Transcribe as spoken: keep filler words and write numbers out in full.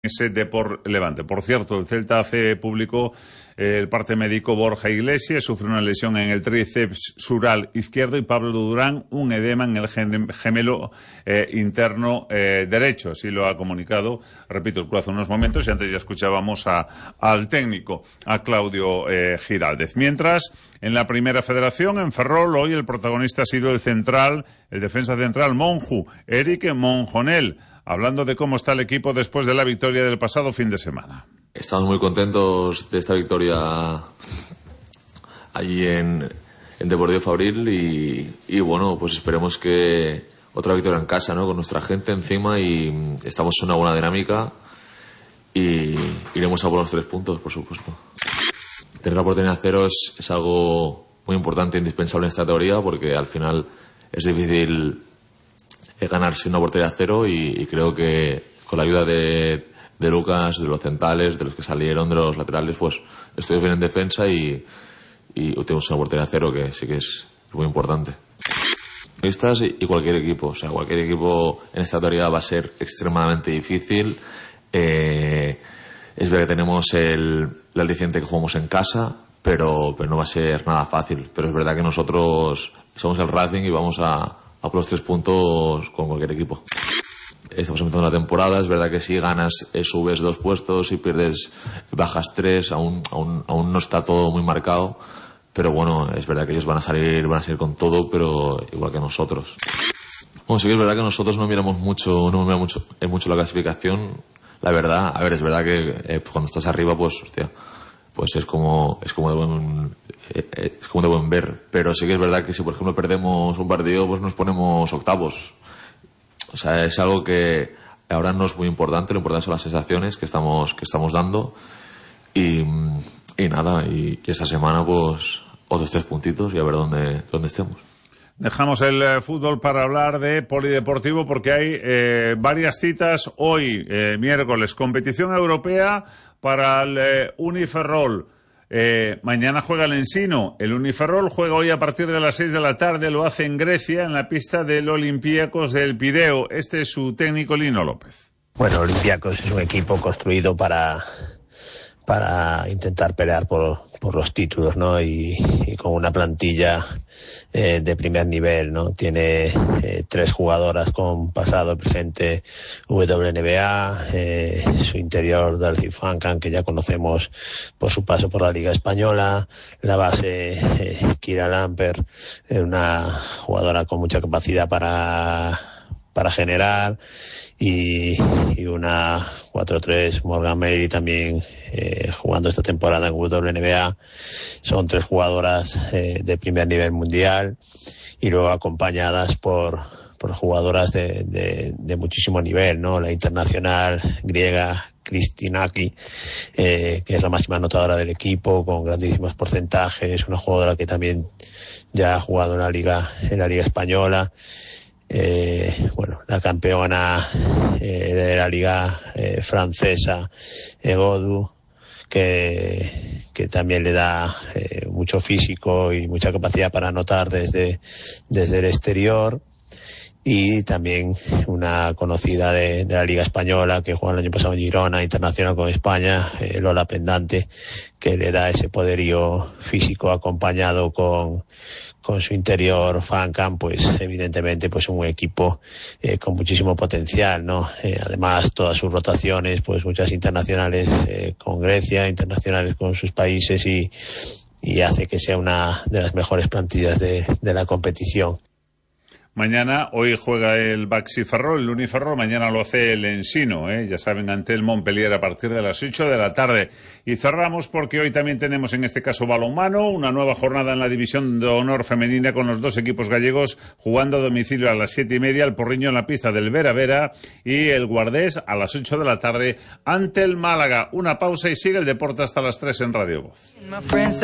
ese Depor Levante. Por cierto, el Celta hace público eh, el parte médico Borja Iglesias, sufre una lesión en el tríceps sural izquierdo, y Pablo Durán un edema en el gemelo eh, interno eh, derecho. Así lo ha comunicado, repito, el club hace unos momentos, y antes ya escuchábamos a, al técnico, a Claudio eh, Giraldez. Mientras, en la Primera Federación, en Ferrol, hoy el protagonista ha sido el central, el defensa central Monju, Eric Monjonel, hablando de cómo está el equipo después de la victoria del pasado fin de semana. Estamos muy contentos de esta victoria allí en, en Deportivo Fabril y, y bueno, pues esperemos que otra victoria en casa, ¿no? Con nuestra gente encima, y estamos en una buena dinámica y iremos a por los tres puntos, por supuesto. Tener la oportunidad cero es, es algo muy importante e indispensable en esta teoría, porque al final es difícil ganarse una portería cero, y, y creo que con la ayuda de, de Lucas, de los centrales, de los que salieron, de los laterales, pues estoy bien en defensa y, y tenemos una portería cero que sí que es muy importante. Estas y cualquier equipo, o sea, cualquier equipo en esta teoría va a ser extremadamente difícil. Eh, es verdad que tenemos el, el aliciente que jugamos en casa, pero, pero no va a ser nada fácil. Pero es verdad que nosotros somos el Racing y vamos a a por los tres puntos con cualquier equipo. Estamos empezando la temporada, es verdad que si ganas eh, subes dos puestos, si pierdes bajas tres, aún, aún, aún no está todo muy marcado, pero bueno, es verdad que ellos van a salir, van a salir con todo, pero igual que nosotros. Bueno, sí que es verdad que nosotros no miramos mucho, no miramos mucho, eh, mucho la clasificación, la verdad. A ver, es verdad que eh, cuando estás arriba, pues, hostia, pues es como, es como de buen, eh, es como de buen ver. Pero sí que es verdad que si por ejemplo perdemos un partido, pues nos ponemos octavos. O sea, es algo que ahora no es muy importante. Lo importante son las sensaciones que estamos, que estamos dando. Y, y nada, y, y esta semana pues otros tres puntitos y a ver dónde, dónde estemos. Dejamos el eh, fútbol para hablar de polideportivo, porque hay eh, varias citas hoy, eh, miércoles, competición europea para el eh, Uniferrol. Eh, mañana juega el Ensino. El Uniferrol juega hoy a partir de las seis de la tarde, lo hace en Grecia, en la pista del Olympiacos del Pireo. Este es su técnico, Lino López. Bueno, Olympiacos es un equipo construido para... para intentar pelear por, por los títulos, ¿no? Y, y con una plantilla eh, de primer nivel, ¿no? Tiene eh, tres jugadoras con pasado, presente W N B A, eh, su interior Darcy Funcan, que ya conocemos por su paso por la Liga Española, la base eh, Kira Lamper, eh, una jugadora con mucha capacidad para para generar, y, y una cuatro tres Morgan Mary también eh, jugando esta temporada en W N B A. Son tres jugadoras eh, de primer nivel mundial, y luego acompañadas por por jugadoras de, de, de muchísimo nivel, ¿no? La internacional griega Kristinaki, eh, que es la máxima anotadora del equipo con grandísimos porcentajes, una jugadora que también ya ha jugado en la liga en la liga española. Eh, bueno, la campeona eh, de la liga eh, francesa, Egodu, que, que también le da eh, mucho físico y mucha capacidad para anotar desde, desde el exterior. Y también una conocida de, de la Liga Española, que jugó el año pasado en Girona, internacional con España, eh, Lola Pendante, que le da ese poderío físico acompañado con, con su interior Funcan, pues evidentemente pues un equipo eh, con muchísimo potencial, ¿no? Eh, además, todas sus rotaciones, pues muchas internacionales eh, con Grecia, internacionales con sus países, y, y hace que sea una de las mejores plantillas de, de la competición. Mañana, hoy juega el Baxi Ferrol, el Uniferrol, mañana lo hace el Ensino, ¿eh? Ya saben, ante el Montpellier a partir de las ocho de la tarde. Y cerramos porque hoy también tenemos en este caso balonmano, una nueva jornada en la división de honor femenina con los dos equipos gallegos jugando a domicilio a las siete y media, el Porriño en la pista del Vera Vera y el Guardés a las ocho de la tarde ante el Málaga. Una pausa y sigue el deporte hasta las tres en Radio Voz.